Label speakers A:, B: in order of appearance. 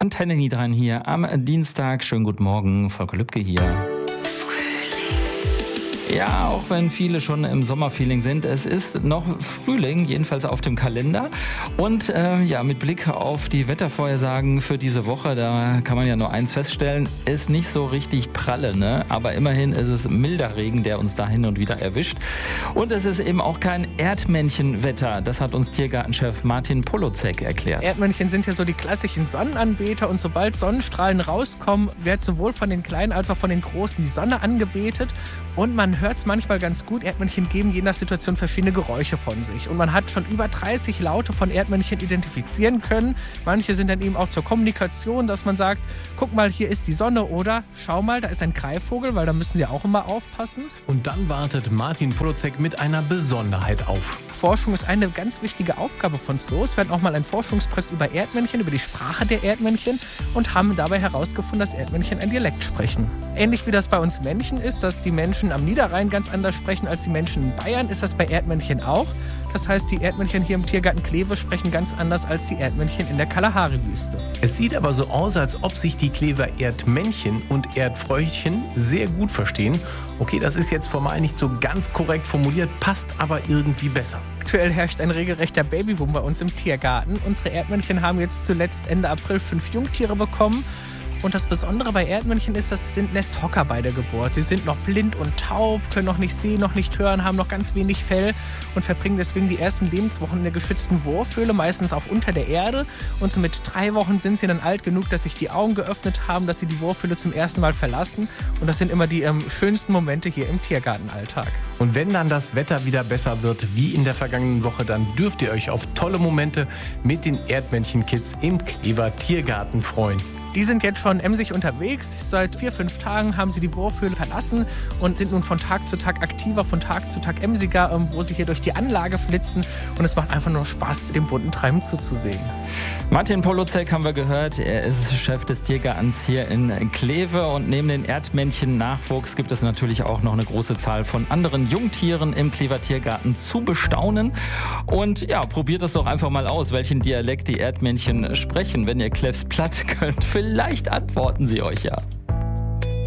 A: Antenne Niederrhein hier am Dienstag. Schönen guten Morgen, Volker Lübke hier. Ja, auch wenn viele schon im Sommerfeeling sind, es ist noch Frühling, jedenfalls auf dem Kalender. Und mit Blick auf die Wettervorhersagen für diese Woche, da kann man ja nur eins feststellen, ist nicht so richtig pralle, ne? Aber immerhin ist es milder Regen, der uns da hin und wieder erwischt. Und es ist eben auch kein Erdmännchenwetter, das hat uns Tiergartenchef Martin Polozek erklärt.
B: Erdmännchen sind ja so die klassischen Sonnenanbeter und sobald Sonnenstrahlen rauskommen, wird sowohl von den Kleinen als auch von den Großen die Sonne angebetet. Und man hört es manchmal ganz gut, Erdmännchen geben je nach Situation verschiedene Geräusche von sich. Und man hat schon über 30 Laute von Erdmännchen identifizieren können. Manche sind dann eben auch zur Kommunikation, dass man sagt, guck mal, hier ist die Sonne oder schau mal, da ist ein Greifvogel, weil da müssen sie auch immer aufpassen.
C: Und dann wartet Martin Polozek mit einer Besonderheit auf.
B: Forschung ist eine ganz wichtige Aufgabe von Zoos. Wir hatten auch mal ein Forschungsprojekt über Erdmännchen, über die Sprache der Erdmännchen und haben dabei herausgefunden, dass Erdmännchen ein Dialekt sprechen. Ähnlich wie das bei uns Männchen ist, dass die Menschen am Niederrhein ganz anders sprechen als die Menschen in Bayern, ist das bei Erdmännchen auch. Das heißt, die Erdmännchen hier im Tiergarten Kleve sprechen ganz anders als die Erdmännchen in der Kalahari-Wüste.
C: Es sieht aber so aus, als ob sich die Klever Erdmännchen und Erdfrauchen sehr gut verstehen. Okay, das ist jetzt formal nicht so ganz korrekt formuliert, passt aber irgendwie besser.
B: Aktuell herrscht ein regelrechter Babyboom bei uns im Tiergarten. Unsere Erdmännchen haben jetzt zuletzt Ende April 5 Jungtiere bekommen. Und das Besondere bei Erdmännchen ist, dass sie sind Nesthocker bei der Geburt. Sie sind noch blind und taub, können noch nicht sehen, noch nicht hören, haben noch ganz wenig Fell und verbringen deswegen die ersten Lebenswochen in der geschützten Wurfhöhle, meistens auch unter der Erde. Und so mit 3 Wochen sind sie dann alt genug, dass sich die Augen geöffnet haben, dass sie die Wurfhöhle zum ersten Mal verlassen. Und das sind immer die schönsten Momente hier im Tiergartenalltag.
C: Und wenn dann das Wetter wieder besser wird, wie in der vergangenen Woche, dann dürft ihr euch auf tolle Momente mit den Erdmännchen-Kids im Klever Tiergarten freuen.
B: Die sind jetzt schon emsig unterwegs. Seit 4-5 Tagen haben sie die Wurfhöhle verlassen und sind nun von Tag zu Tag aktiver, von Tag zu Tag emsiger, wo sie hier durch die Anlage flitzen. Und es macht einfach nur Spaß, dem bunten Treiben zuzusehen.
A: Martin Polozek haben wir gehört. Er ist Chef des Tiergartens hier in Kleve. Und neben den Erdmännchen-Nachwuchs gibt es natürlich auch noch eine große Zahl von anderen Jungtieren im Klever Tiergarten zu bestaunen. Und ja, probiert es doch einfach mal aus, welchen Dialekt die Erdmännchen sprechen. Wenn ihr Klevs platt könnt, vielleicht antworten sie euch ja.